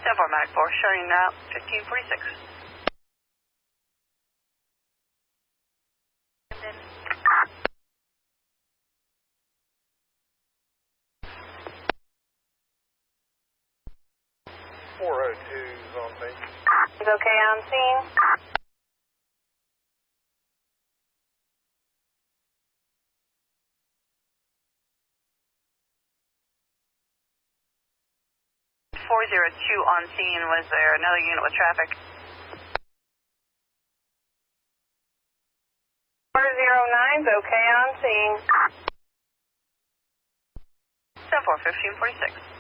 10-4, Medic 4, showing 1546. And then 402's on scene. Is okay on scene? on scene. Was there another unit with traffic? 409's okay on scene. 10-4, 1546.